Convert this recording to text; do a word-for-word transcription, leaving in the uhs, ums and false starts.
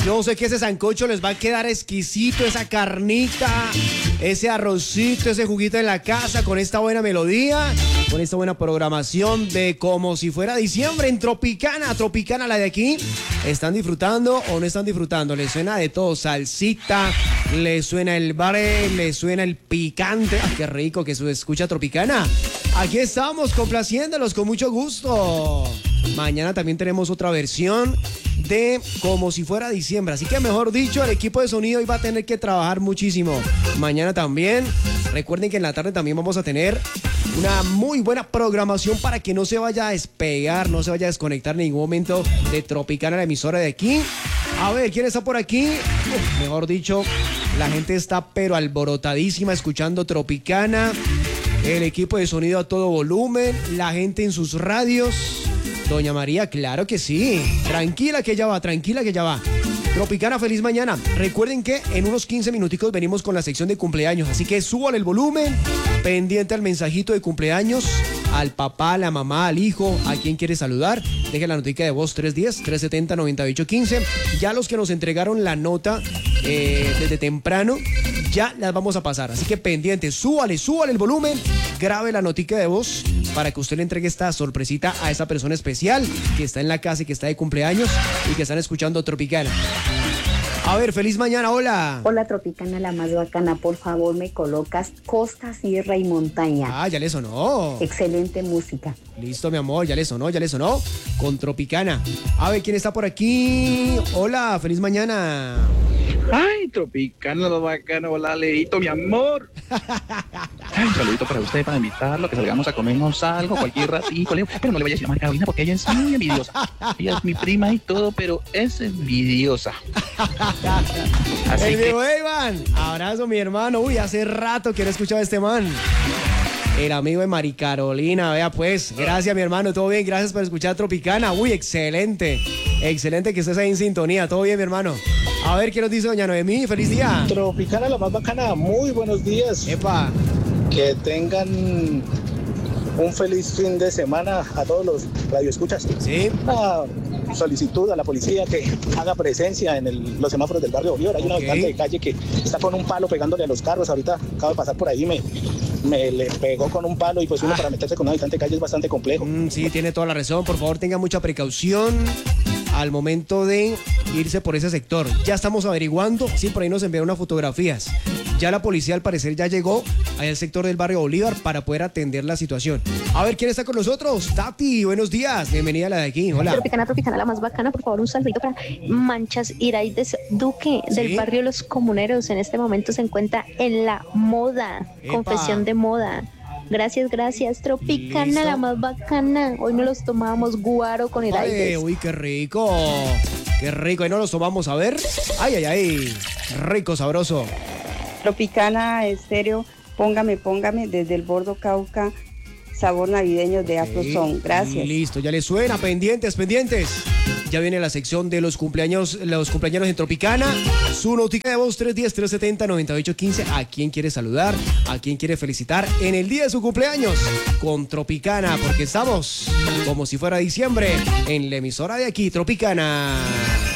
Yo sé que ese sancocho les va a quedar exquisito, esa carnita, ese arrocito, ese juguito en la casa, con esta buena melodía, con esta buena programación de como si fuera diciembre en Tropicana. Tropicana, la de aquí. ¿Están disfrutando o no están disfrutando? Les suena de todo, salsita, les suena el bare, les suena el picante. ¡Ay, qué rico que se escucha Tropicana! Aquí estamos complaciéndolos con mucho gusto. Mañana también tenemos otra versión de como si fuera diciembre. Así que mejor dicho, el equipo de sonido iba a tener que trabajar muchísimo. Mañana también. Recuerden que en la tarde también vamos a tener una muy buena programación para que no se vaya a despegar, no se vaya a desconectar en ningún momento de Tropicana, la emisora de aquí. A ver, ¿quién está por aquí? Uf, mejor dicho, la gente está pero alborotadísima escuchando Tropicana. El equipo de sonido a todo volumen, la gente en sus radios. Doña María, claro que sí. Tranquila que ya va, tranquila que ya va. Tropicana, feliz mañana. Recuerden que en unos quince minuticos venimos con la sección de cumpleaños, así que suban el volumen, pendiente al mensajito de cumpleaños, al papá, a la mamá, al hijo, a quien quiere saludar. Dejen la notica de voz tres uno cero, tres siete cero, nueve ocho uno cinco. Ya los que nos entregaron la nota eh, desde temprano, ya las vamos a pasar. Así que pendiente, súbale, súbale el volumen, grabe la notica de voz para que usted le entregue esta sorpresita a esa persona especial que está en la casa y que está de cumpleaños y que están escuchando Tropicana. A ver, feliz mañana, hola. Hola, Tropicana, la más bacana. Por favor, me colocas costa, sierra y montaña. Ah, ya le sonó. Excelente música. Listo, mi amor, ya le sonó, ya le sonó. Con Tropicana. A ver, ¿quién está por aquí? Hola, feliz mañana. Ay, Tropicana, lo bacano, hola, Leito, mi amor. Ay, un saludito para usted, para invitarlo, que salgamos a comernos algo, cualquier ratito, Leo. Pero no le vayas a llamar Carolina porque ella es muy envidiosa. Ella es mi prima y todo, pero es envidiosa. Así el que... Iván, abrazo, mi hermano. Uy, hace rato que no escuchaba a este man. El amigo de Mari Carolina, vea pues. Gracias, mi hermano, todo bien, gracias por escuchar Tropicana. Uy, excelente. Excelente que estés ahí en sintonía, todo bien, mi hermano. A ver, ¿qué nos dice doña Noemí? ¡Feliz día! Tropicana, la más bacana, muy buenos días. ¡Epa! Que tengan un feliz fin de semana a todos los radioescuchas. Sí. Una solicitud a la policía que haga presencia en el, los semáforos del barrio Bolívar. Hay okay. una habitante de calle que está con un palo pegándole a los carros. Ahorita acabo de pasar por ahí, me... me le pegó con un palo y pues uno ah. para meterse con un habitante de calle es bastante complejo. Mm, sí, tiene toda la razón. Por favor, tenga mucha precaución al momento de irse por ese sector. Ya estamos averiguando, sí, por ahí nos enviaron unas fotografías. Ya la policía al parecer ya llegó al sector del barrio Bolívar para poder atender la situación. A ver, ¿quién está con nosotros? Tati, buenos días. Bienvenida a la de aquí. Hola. Tropicana, Tropicana, la más bacana. Por favor, un saludito para Manchas Iraides Duque, ¿sí? Del barrio Los Comuneros. En este momento se encuentra en la moda, Epa. confesión de moda. Gracias, gracias. Tropicana, ¿listo? La más bacana. Hoy nos los tomamos guaro con Iraides. Uy, qué rico. Qué rico. Ahí no los tomamos, a ver. Ay, ay, ay. Rico, sabroso. Tropicana Estéreo, póngame, póngame, desde el Bordo Cauca, sabor navideño de Afro Song. Gracias. Listo, ya les suena, pendientes, pendientes. Ya viene la sección de los cumpleaños, los cumpleaños en Tropicana. Su notica de voz tres uno cero, tres siete cero, nueve ocho uno cinco. ¿A quién quiere saludar? ¿A quién quiere felicitar en el día de su cumpleaños? Con Tropicana, porque estamos como si fuera diciembre en la emisora de aquí, Tropicana.